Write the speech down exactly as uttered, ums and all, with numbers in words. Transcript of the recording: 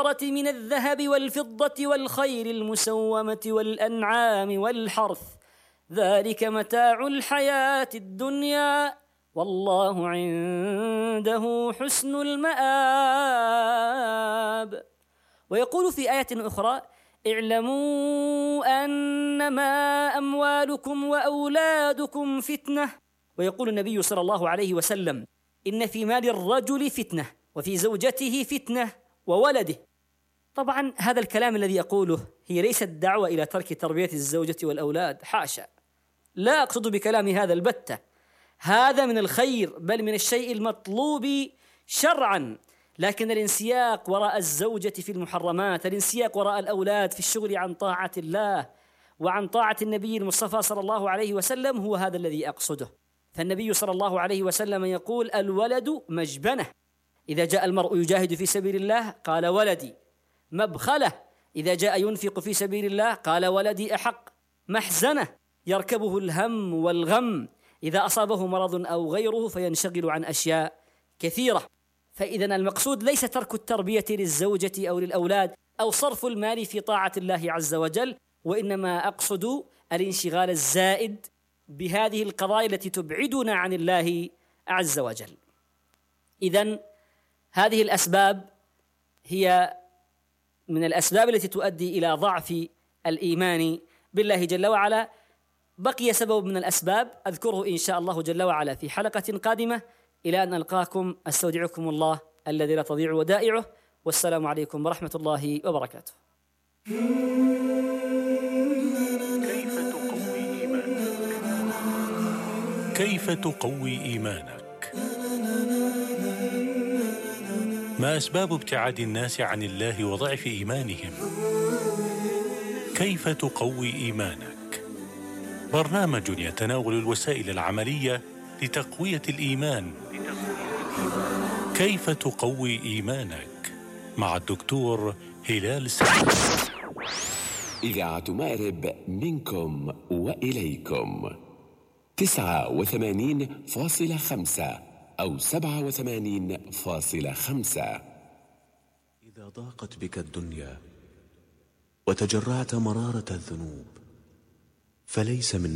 من الذهب والفضة والخيل المسومة والأنعام والحرث، ذلك متاع الحياة الدنيا والله عنده حسن المآب. ويقول في آية أخرى: اعلموا أنما أموالكم وأولادكم فتنة. ويقول النبي صلى الله عليه وسلم: إن في مال الرجل فتنة، وفي زوجته فتنة، وولده. طبعا هذا الكلام الذي يقوله هي ليست دعوة إلى ترك تربية الزوجة والأولاد، حاشا، لا أقصد بكلامي هذا البتة، هذا من الخير بل من الشيء المطلوب شرعا، لكن الانسياق وراء الزوجة في المحرمات، الانسياق وراء الأولاد في الشغل عن طاعة الله وعن طاعة النبي المصطفى صلى الله عليه وسلم، هو هذا الذي أقصده. فالنبي صلى الله عليه وسلم يقول: الولد مجبنة، إذا جاء المرء يجاهد في سبيل الله قال ولدي. مبخلة، إذا جاء ينفق في سبيل الله قال ولدي أحق. محزنة، يركبه الهم والغم إذا أصابه مرض أو غيره فينشغل عن أشياء كثيرة. فإذا المقصود ليس ترك التربية للزوجة أو للأولاد أو صرف المال في طاعة الله عز وجل، وإنما أقصد الانشغال الزائد بهذه القضايا التي تبعدنا عن الله عز وجل. إذن هذه الأسباب هي من الأسباب التي تؤدي إلى ضعف الإيمان بالله جل وعلا. بقي سبب من الأسباب أذكره إن شاء الله جل وعلا في حلقة قادمة. إلى أن ألقاكم أستودعكم الله الذي لا تضيع ودائعه، والسلام عليكم ورحمة الله وبركاته. كيف تقوي إيمانك؟ ما أسباب ابتعاد الناس عن الله وضعف إيمانهم؟ كيف تقوي إيمانك؟ برنامج يتناول الوسائل العملية لتقوية الإيمان. كيف تقوي إيمانك؟ مع الدكتور هلال سعيد. إذاعة مأرب منكم وإليكم تسعة وثمانين فاصلة خمسة أو سبعة وثمانين فاصلة خمسة. إذا ضاقت بك الدنيا وتجرعت مرارة الذنوب فليس من